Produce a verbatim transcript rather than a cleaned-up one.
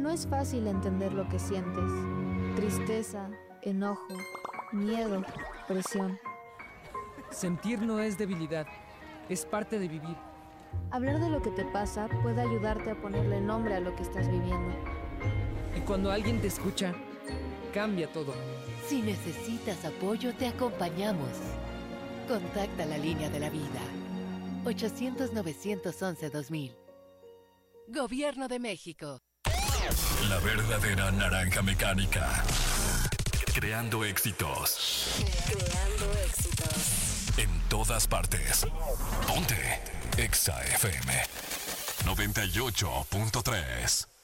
No es fácil entender lo que sientes. Tristeza, enojo, miedo, presión. Sentir no es debilidad, es parte de vivir. Hablar de lo que te pasa puede ayudarte a ponerle nombre a lo que estás viviendo. Y cuando alguien te escucha, cambia todo. Si necesitas apoyo, te acompañamos. Contacta la línea de la vida. ochocientos, novecientos once, dos mil. Gobierno de México. La verdadera naranja mecánica. Creando éxitos. Creando éxitos. En todas partes. Ponte Exa F M noventa y ocho punto tres.